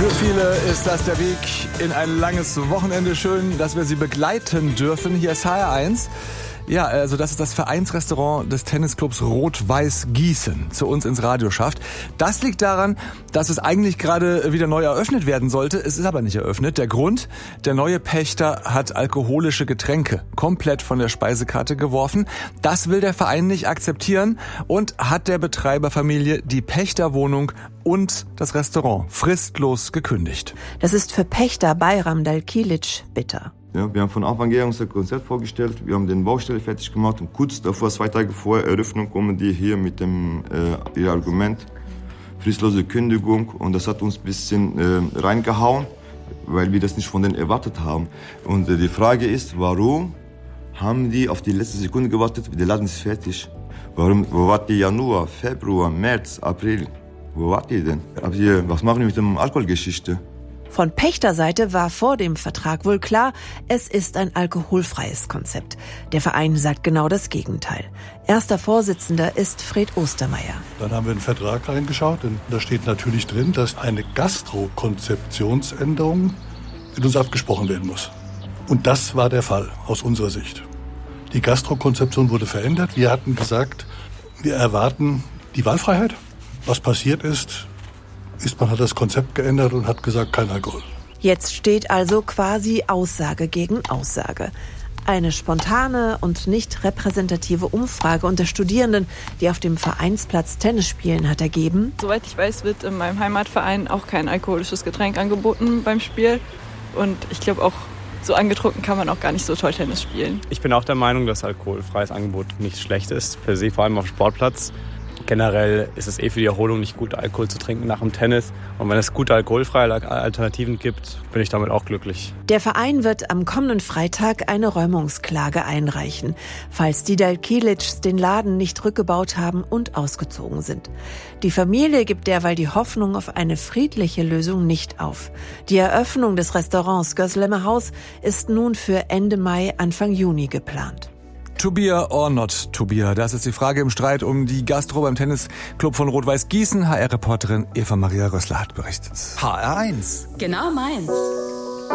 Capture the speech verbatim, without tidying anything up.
Für viele ist das der Weg in ein langes Wochenende. Schön, dass wir Sie begleiten dürfen. Hier ist H R eins. Ja, also das ist das Vereinsrestaurant des Tennisclubs Rot-Weiß Gießen, zu uns ins Radio schafft. Das liegt daran, dass es eigentlich gerade wieder neu eröffnet werden sollte. Es ist aber nicht eröffnet. Der Grund, der neue Pächter hat alkoholische Getränke komplett von der Speisekarte geworfen. Das will der Verein nicht akzeptieren und hat der Betreiberfamilie die Pächterwohnung und das Restaurant fristlos gekündigt. Das ist für Pächter Bayram Dalkilic bitter. Ja, wir haben von Anfang an unser Konzept vorgestellt, wir haben den Baustelle fertig gemacht und kurz davor, zwei Tage vor Eröffnung, kommen die hier mit dem äh, ihr Argument, fristlose Kündigung, und das hat uns ein bisschen äh, reingehauen, weil wir das nicht von denen erwartet haben. Und äh, die Frage ist, warum haben die auf die letzte Sekunde gewartet, der Laden ist fertig. Warum, wo wart ihr Januar, Februar, März, April? Wo wart ihr denn? Habt ihr, was machen wir mit der Alkoholgeschichte? Von Pächterseite war vor dem Vertrag wohl klar, es ist ein alkoholfreies Konzept. Der Verein sagt genau das Gegenteil. Erster Vorsitzender ist Fred Ostermeier. Dann haben wir in den Vertrag reingeschaut und da steht natürlich drin, dass eine Gastro-Konzeptionsänderung mit uns abgesprochen werden muss. Und das war der Fall aus unserer Sicht. Die Gastro-Konzeption wurde verändert. Wir hatten gesagt, wir erwarten die Wahlfreiheit. Was passiert ist, ist, man hat das Konzept geändert und hat gesagt, kein Alkohol. Jetzt steht also quasi Aussage gegen Aussage. Eine spontane und nicht repräsentative Umfrage unter Studierenden, die auf dem Vereinsplatz Tennis spielen, hat ergeben: Soweit ich weiß, wird in meinem Heimatverein auch kein alkoholisches Getränk angeboten beim Spiel. Und ich glaube auch, so angetrunken kann man auch gar nicht so toll Tennis spielen. Ich bin auch der Meinung, dass alkoholfreies Angebot nicht schlecht ist, per se, vor allem auf Sportplatz. Generell ist es eh für die Erholung nicht gut, Alkohol zu trinken nach dem Tennis. Und wenn es gute alkoholfreie Alternativen gibt, bin ich damit auch glücklich. Der Verein wird am kommenden Freitag eine Räumungsklage einreichen, falls die Dalkilics den Laden nicht rückgebaut haben und ausgezogen sind. Die Familie gibt derweil die Hoffnung auf eine friedliche Lösung nicht auf. Die Eröffnung des Restaurants Gößlemer Haus ist nun für Ende Mai, Anfang Juni geplant. To be or not to be? Das ist die Frage im Streit um die Gastro beim Tennisclub von Rot-Weiß Gießen. H R-Reporterin Eva Maria Rössler hat berichtet. H R eins. Genau meins.